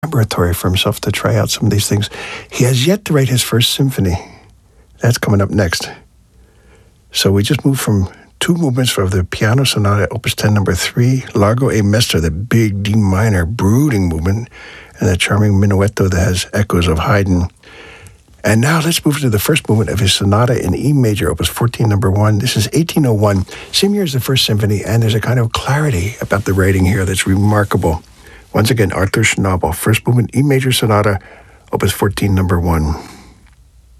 laboratory for himself to try out some of these things. He has yet to write his first symphony. That's coming up next. So we just moved from 2 movements of the Piano Sonata, Opus 10, number 3, Largo e Mestre, the big D minor brooding movement, and the charming minuetto that has echoes of Haydn. And now let's move to the first movement of his Sonata in E major, Opus 14, number 1. This is 1801, same year as the first symphony, and there's a kind of clarity about the writing here that's remarkable. Once again, Arthur Schnabel, first movement, E major Sonata, Opus 14, number 1.